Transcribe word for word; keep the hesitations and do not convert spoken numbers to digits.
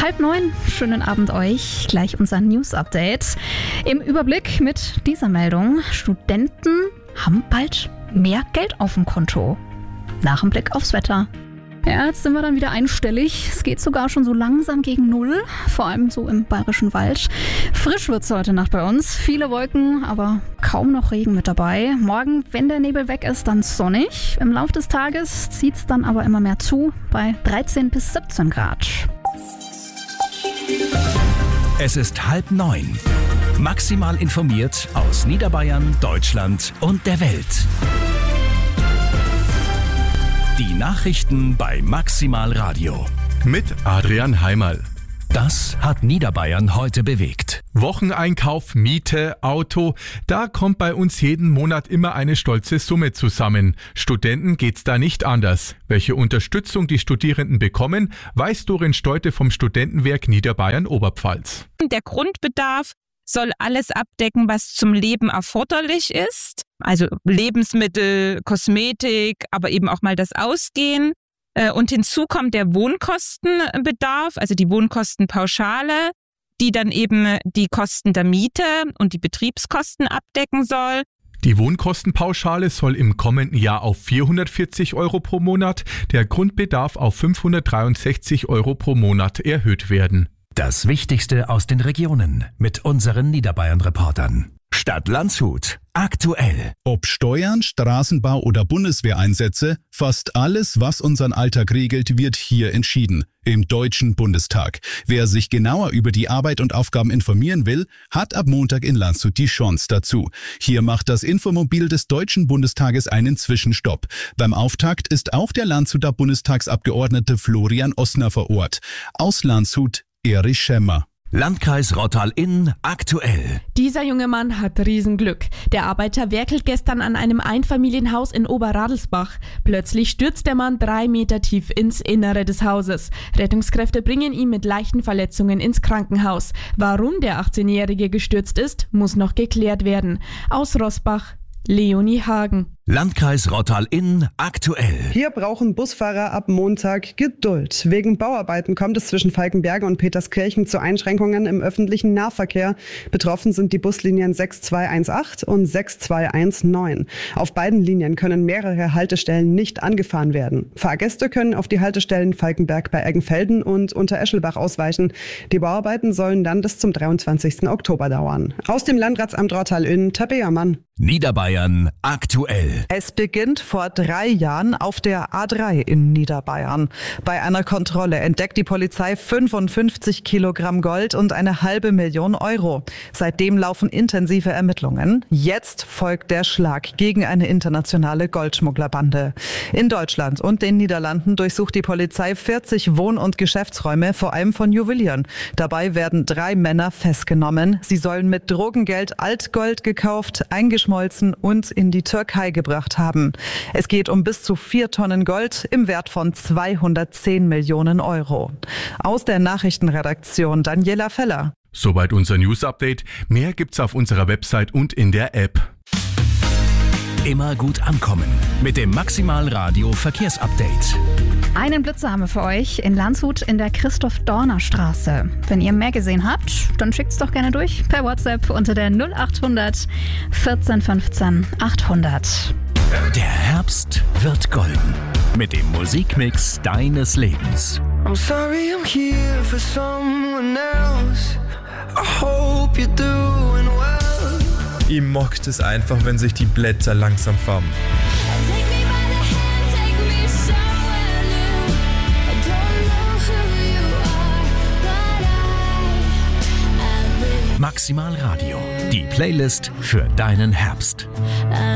Halb neun, schönen Abend euch. Gleich unser News-Update. Im Überblick mit dieser Meldung: Studenten haben bald mehr Geld auf dem Konto. Nach dem Blick aufs Wetter. Ja, jetzt sind wir dann wieder einstellig. Es geht sogar schon so langsam gegen Null, vor allem so im Bayerischen Wald. Frisch wird's heute Nacht bei uns. Viele Wolken, aber kaum noch Regen mit dabei. Morgen, wenn der Nebel weg ist, dann sonnig. Im Laufe des Tages zieht's dann aber immer mehr zu, bei dreizehn bis siebzehn Grad. Es ist halb neun. Maximal informiert aus Niederbayern, Deutschland und der Welt. Die Nachrichten bei Maximal Radio. Mit Adrian Heimerl. Das hat Niederbayern heute bewegt. Wocheneinkauf, Miete, Auto, da kommt bei uns jeden Monat immer eine stolze Summe zusammen. Studenten geht's da nicht anders. Welche Unterstützung die Studierenden bekommen, weiß Dorin Steute vom Studentenwerk Niederbayern Oberpfalz. Der Grundbedarf soll alles abdecken, was zum Leben erforderlich ist. Also Lebensmittel, Kosmetik, aber eben auch mal das Ausgehen. Und hinzu kommt der Wohnkostenbedarf, also die Wohnkostenpauschale, die dann eben die Kosten der Miete und die Betriebskosten abdecken soll. Die Wohnkostenpauschale soll im kommenden Jahr auf vierhundertvierzig Euro pro Monat, der Grundbedarf auf fünfhundertdreiundsechzig Euro pro Monat erhöht werden. Das Wichtigste aus den Regionen mit unseren Niederbayern-Reportern. Stadt Landshut. Aktuell. Ob Steuern, Straßenbau oder Bundeswehreinsätze, fast alles, was unseren Alltag regelt, wird hier entschieden. Im Deutschen Bundestag. Wer sich genauer über die Arbeit und Aufgaben informieren will, hat ab Montag in Landshut die Chance dazu. Hier macht das Infomobil des Deutschen Bundestages einen Zwischenstopp. Beim Auftakt ist auch der Landshuter Bundestagsabgeordnete Florian Ossner vor Ort. Aus Landshut Erich Schemmer. Landkreis Rottal-Inn aktuell. Dieser junge Mann hat Riesenglück. Der Arbeiter werkelt gestern an einem Einfamilienhaus in Oberradelsbach. Plötzlich stürzt der Mann drei Meter tief ins Innere des Hauses. Rettungskräfte bringen ihn mit leichten Verletzungen ins Krankenhaus. Warum der achtzehnjährige gestürzt ist, muss noch geklärt werden. Aus Roßbach, Leonie Hagen. Landkreis Rottal-Inn aktuell. Hier brauchen Busfahrer ab Montag Geduld. Wegen Bauarbeiten kommt es zwischen Falkenberge und Peterskirchen zu Einschränkungen im öffentlichen Nahverkehr. Betroffen sind die Buslinien sechs zwei eins acht und sechs zwei eins neun. Auf beiden Linien können mehrere Haltestellen nicht angefahren werden. Fahrgäste können auf die Haltestellen Falkenberg bei Eggenfelden und Untereschelbach ausweichen. Die Bauarbeiten sollen dann bis zum dreiundzwanzigsten Oktober dauern. Aus dem Landratsamt Rottal-Inn, Tabea Mann. Niederbayern aktuell. Es beginnt vor drei Jahren auf der A drei in Niederbayern. Bei einer Kontrolle entdeckt die Polizei fünfundfünfzig Kilogramm Gold und eine halbe Million Euro. Seitdem laufen intensive Ermittlungen. Jetzt folgt der Schlag gegen eine internationale Goldschmugglerbande. In Deutschland und den Niederlanden durchsucht die Polizei vierzig Wohn- und Geschäftsräume, vor allem von Juwelieren. Dabei werden drei Männer festgenommen. Sie sollen mit Drogengeld Altgold gekauft, eingeschmolzen und in die Türkei gebracht haben. Es geht um bis zu vier Tonnen Gold im Wert von zweihundertzehn Millionen Euro. Aus der Nachrichtenredaktion Daniela Feller. Soweit unser News-Update. Mehr gibt's auf unserer Website und in der App. Immer gut ankommen mit dem Maximal Radio Verkehrsupdate. Einen Blitzer haben wir für euch in Landshut in der Christoph-Dorner-Straße. Wenn ihr mehr gesehen habt, dann schickt's doch gerne durch per WhatsApp unter der null achthundert vierzehn fünfzehn achthundert. Der Herbst wird golden mit dem Musikmix deines Lebens. I'm sorry I'm here for someone else. I hope you're doing well. Ich mag es einfach, wenn sich die Blätter langsam färben. Maximal Radio, die Playlist für deinen Herbst.